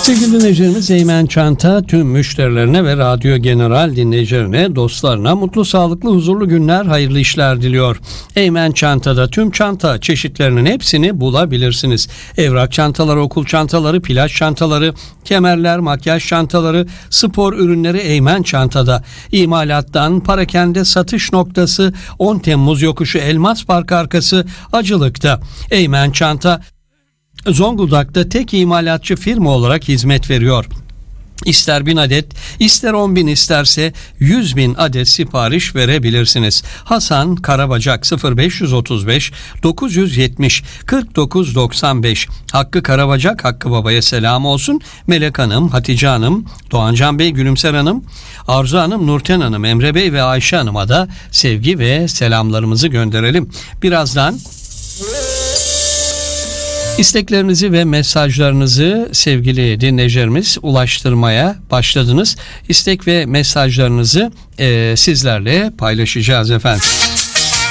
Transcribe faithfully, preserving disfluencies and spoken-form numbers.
Sevgili dinleyicilerimiz, Eymen Çanta tüm müşterilerine ve Radyo General dinleyicilerine, dostlarına mutlu, sağlıklı, huzurlu günler, hayırlı işler diliyor. Eymen Çanta'da tüm çanta çeşitlerinin hepsini bulabilirsiniz. Evrak çantaları, okul çantaları, plaj çantaları, kemerler, makyaj çantaları, spor ürünleri Eymen Çanta'da. İmalattan parakende satış noktası on Temmuz yokuşu Elmas Park arkası Acılık'ta. Eymen Çanta Zonguldak'ta tek imalatçı firma olarak hizmet veriyor. İster bin adet, ister on bin, isterse yüz bin adet sipariş verebilirsiniz. Hasan Karabacak sıfır beş otuz beş dokuz yüz yetmiş kırk dokuz doksan beş. Hakkı Karabacak, Hakkı Baba'ya selam olsun. Melek Hanım, Hatice Hanım, Doğancan Bey, Gülümser Hanım, Arzu Hanım, Nurten Hanım, Emre Bey ve Ayşe Hanım'a da sevgi ve selamlarımızı gönderelim. Birazdan İsteklerinizi ve mesajlarınızı sevgili dinleyicilerimiz ulaştırmaya başladınız. İstek ve mesajlarınızı e, sizlerle paylaşacağız efendim.